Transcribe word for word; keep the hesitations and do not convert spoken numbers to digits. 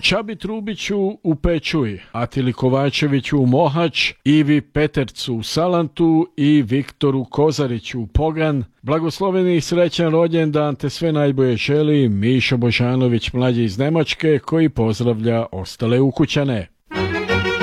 Čabi Trubiću u Pečuj, Atili Kovačeviću u Mohač, Ivi Petercu u Salantu i Viktoru Kozariću u Pogan. Blagosloveni i srećan rođendan te sve najbolje želi Mišo Božanović mlađi iz Nemačke koji pozdravlja ostale ukućane.